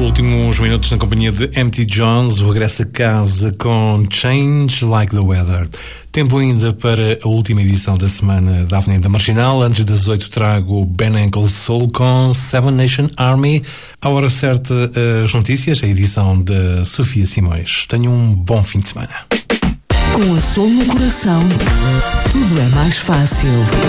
Últimos minutos na companhia de Empty Jones, o regresso a casa com Change Like the Weather. Tempo ainda para a última edição da semana da Avenida Marginal. Antes das 8 trago Ben Ankle Soul com Seven Nation Army. À hora certa, as notícias, a edição da Sofia Simões. Tenham um bom fim de semana. Com a Soul no coração, tudo é mais fácil.